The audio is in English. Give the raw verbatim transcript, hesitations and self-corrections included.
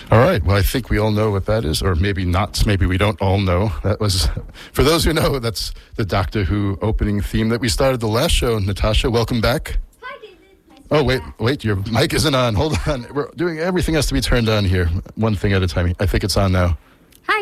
All right. Well, I think we all know what that is, or maybe not. Maybe we don't all know. That was, for those who know, that's the Doctor Who opening theme that we started the last show. Natasha, welcome back. Hi, David. Nice Oh, wait, wait. Your mic isn't on. Hold on. We're doing, everything has to be turned on here. One thing at a time. I think it's on now.